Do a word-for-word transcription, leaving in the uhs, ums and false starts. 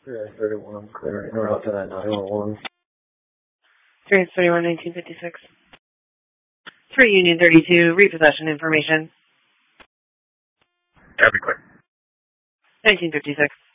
three thirty-one, clear. We're out to that nine one one. three thirty-one, nineteen fifty-six. three Union thirty-two, repossession information. That'd be quick. nineteen fifty-six.